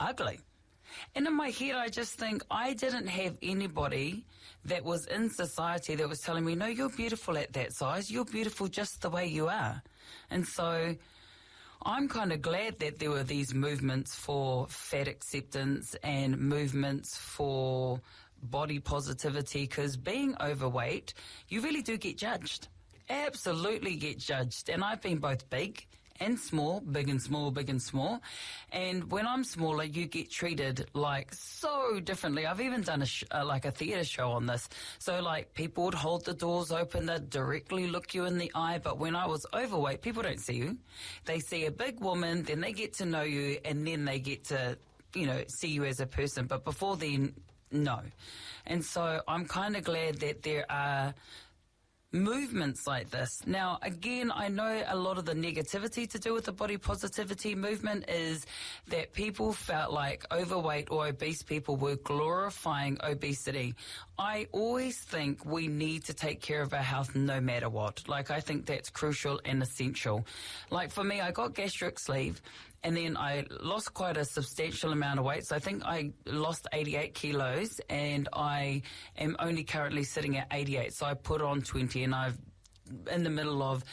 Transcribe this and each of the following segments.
ugly. And in my head, I just think I didn't have anybody that was in society that was telling me, no, you're beautiful at that size. You're beautiful just the way you are. And so I'm kind of glad that there were these movements for fat acceptance and movements for body positivity, because being overweight, you really do get judged. Absolutely get judged. And I've been both big and small, big and small, big and small. And when I'm smaller, you get treated like so differently. I've even done a theatre show on this. So like people would hold the doors open, they'd directly look you in the eye. But when I was overweight, people don't see you. They see a big woman, then they get to know you, and then they get to, see you as a person. But before then, no. And so I'm kind of glad that there are movements like this. Now, again, I know a lot of the negativity to do with the body positivity movement is that people felt like overweight or obese people were glorifying obesity. I always think we need to take care of our health no matter what. Like, I think that's crucial and essential. Like, for me, I got gastric sleeve, and then I lost quite a substantial amount of weight. So I think I lost 88 kilos, and I am only currently sitting at 88. So I put on 20, and I've in the middle of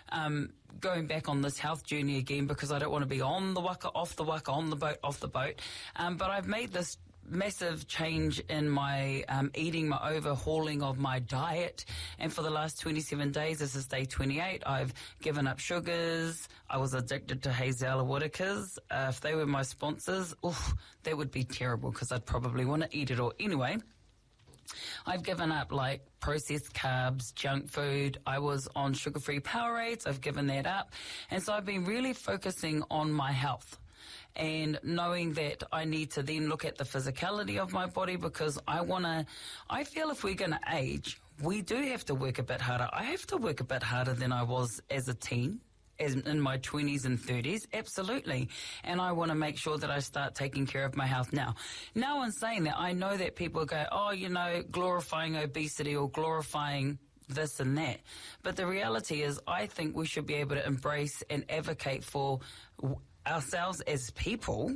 going back on this health journey again, because I don't want to be on the waka, off the waka, on the boat, off the boat. But I've made this massive change in my eating, my overhauling of my diet. And for the last 27 days, this is day 28, I've given up sugars. I was addicted to Hazella Whitakers. If they were my sponsors, that would be terrible, because I'd probably want to eat it all. Anyway, I've given up like processed carbs, junk food. I was on sugar-free Powerades. I've given that up. And so I've been really focusing on my health, and knowing that I need to then look at the physicality of my body, because I feel if we're going to age, we do have to work a bit harder. I have to work a bit harder than I was as a teen, as in my 20s and 30s, absolutely. And I want to make sure that I start taking care of my health now. Now, in saying that, I know that people go, glorifying obesity or glorifying this and that. But the reality is, I think we should be able to embrace and advocate for ourselves as people,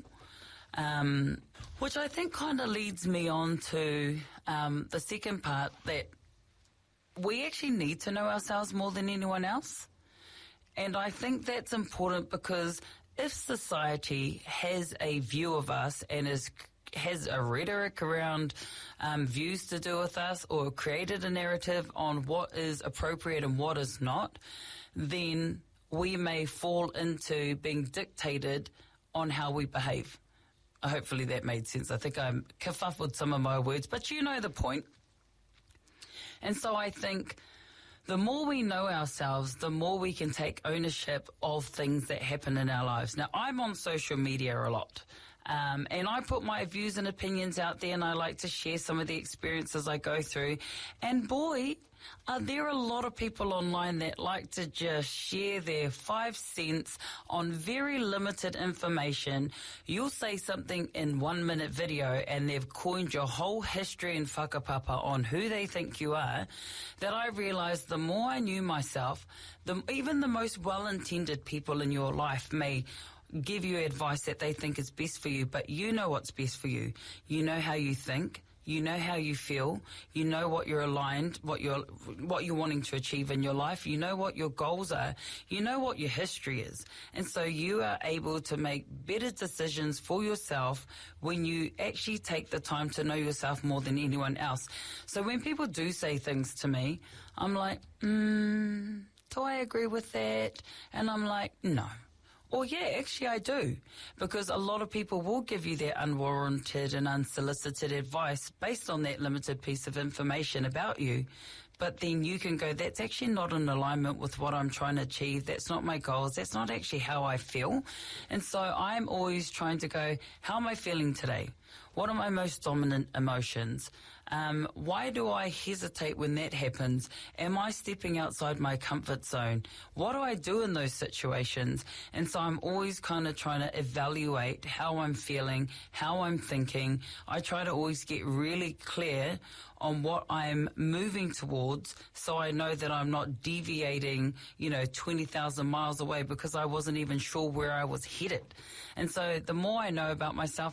which I think kind of leads me on to the second part, that we actually need to know ourselves more than anyone else. And I think that's important, because if society has a view of us and has a rhetoric around views to do with us, or created a narrative on what is appropriate and what is not, then we may fall into being dictated on how we behave. Hopefully that made sense. I think I kerfuffled some of my words, but you know the point. And so I think the more we know ourselves, the more we can take ownership of things that happen in our lives. Now, I'm on social media a lot, and I put my views and opinions out there, and I like to share some of the experiences I go through. And boy, there are a lot of people online that like to just share their 5 cents on very limited information. You'll say something in 1 minute video, and they've coined your whole history and whakapapa on who they think you are. That I realized the more I knew myself, even the most well-intended people in your life may give you advice that they think is best for you, but you know what's best for you. You know how you think. You know how you feel. You know what you're aligned, what you're wanting to achieve in your life. You know what your goals are. You know what your history is. And so you are able to make better decisions for yourself when you actually take the time to know yourself more than anyone else. So when people do say things to me, I'm like, do I agree with that? And I'm like, no. Or yeah, actually I do, because a lot of people will give you their unwarranted and unsolicited advice based on that limited piece of information about you. But then you can go, that's actually not in alignment with what I'm trying to achieve. That's not my goals. That's not actually how I feel. And so I'm always trying to go, how am I feeling today? What are my most dominant emotions? Why do I hesitate when that happens? Am I stepping outside my comfort zone? What do I do in those situations? And so I'm always kind of trying to evaluate how I'm feeling, how I'm thinking. I try to always get really clear on what I'm moving towards, so I know that I'm not deviating, 20,000 miles away because I wasn't even sure where I was headed. And so the more I know about myself,